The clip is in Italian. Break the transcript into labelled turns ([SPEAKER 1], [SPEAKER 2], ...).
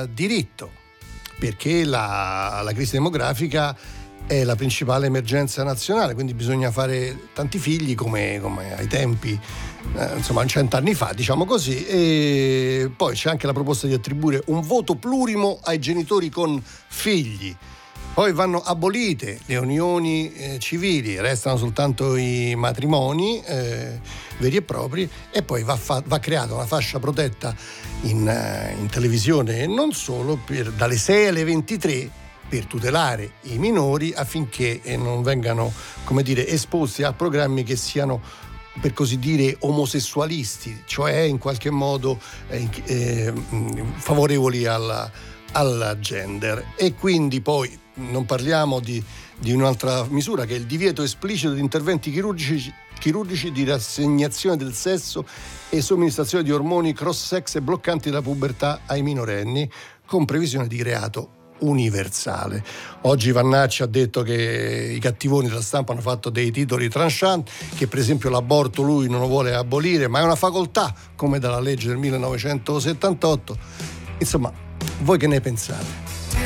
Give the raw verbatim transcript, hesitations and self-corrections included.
[SPEAKER 1] uh, diritto, perché la, la crisi demografica è la principale emergenza nazionale, quindi bisogna fare tanti figli come, come ai tempi, eh, insomma cent'anni fa, diciamo così. E poi c'è anche la proposta di attribuire un voto plurimo ai genitori con figli. Poi vanno abolite le unioni eh, civili, restano soltanto i matrimoni eh, veri e propri, e poi va, fa- va creata una fascia protetta in, uh, in televisione e non solo, per, dalle sei alle ventitré, per tutelare i minori affinché eh, non vengano, come dire, esposti a programmi che siano, per così dire, omosessualisti, cioè in qualche modo eh, eh, favorevoli alla, al gender. E quindi poi non parliamo di, di un'altra misura, che è il divieto esplicito di interventi chirurgici, chirurgici di rassegnazione del sesso e somministrazione di ormoni cross-sex e bloccanti della pubertà ai minorenni, con previsione di reato universale. Oggi Vannacci ha detto che i cattivoni della stampa hanno fatto dei titoli tranchant, che per esempio l'aborto lui non lo vuole abolire, ma è una facoltà come dalla legge del millenovecentosettantotto. Insomma, voi che ne pensate?